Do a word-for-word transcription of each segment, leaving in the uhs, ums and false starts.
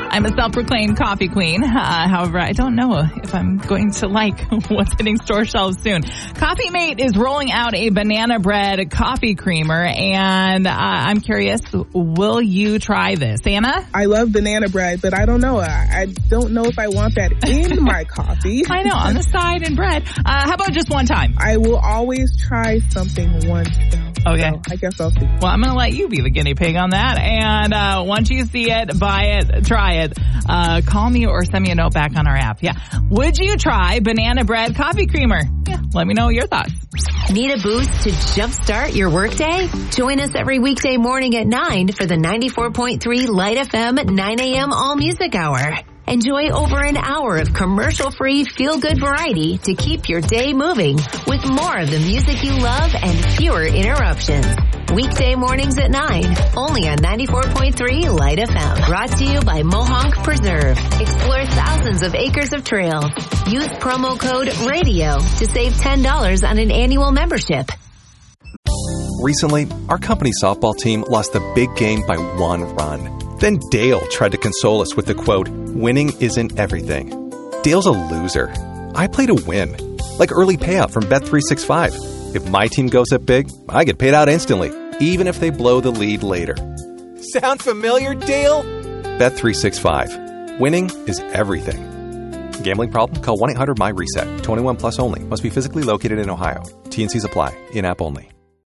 I'm a self-proclaimed coffee queen. Uh, however, I don't know if I'm going to like what's hitting store shelves soon. Coffee Mate is rolling out a banana bread coffee creamer, and uh, I'm curious, will you try this? Anna? I love banana bread, but I don't know. I, I don't know if I want that in my coffee. I know, on the side in bread. Uh, how about just one time? I will always try something once, though. Okay. So I guess I'll see. Well, I'm going to let you be the guinea pig on that. And uh, once you see it, buy it, try it, uh, call me or send me a note back on our app. Yeah. Would you try banana bread coffee creamer? Yeah. Let me know your thoughts. Need a boost to jumpstart your workday? Join us every weekday morning at nine for the ninety-four point three Light F M nine a.m. All Music Hour. Enjoy over an hour of commercial-free feel-good variety to keep your day moving with more of the music you love and fewer interruptions. Weekday mornings at nine, only on ninety-four point three Light F M. Brought to you by Mohonk Preserve. Explore thousands of acres of trails. Use promo code RADIO to save ten dollars on an annual membership. Recently, our company softball team lost a big game by one run. Then Dale tried to console us with the quote, "Winning isn't everything." Dale's a loser. I play to win. Like early payout from Bet three sixty-five. If my team goes up big, I get paid out instantly, even if they blow the lead later. Sound familiar, Dale? Bet three sixty-five. Winning is everything. Gambling problem? Call one eight hundred M Y reset. twenty-one plus only. Must be physically located in Ohio. T N Cs apply. In-app only.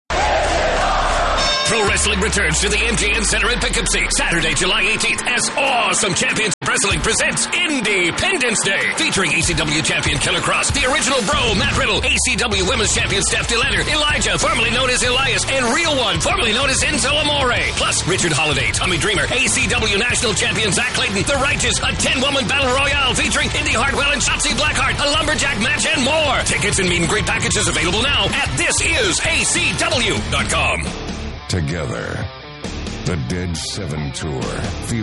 Pro Wrestling returns to the M G M Center in Poughkeepsie, Saturday, July eighteenth, as Awesome Champions Wrestling presents Independence Day, featuring E C W champion Killer Cross, the original Bro, Matt Riddle, A C W Women's champion Steph DeLander, Elijah, formerly known as Elias, and Real One, formerly known as Enzo Amore, plus Richard Holiday, Tommy Dreamer, A C W National Champion Zach Clayton, The Righteous, a ten-woman battle royale featuring Indy Hartwell and Shotzi Blackheart, a lumberjack match, and more. Tickets and meet and greet packages available now at this is A C W dot com. Together, the Dead Seven Tour. Feel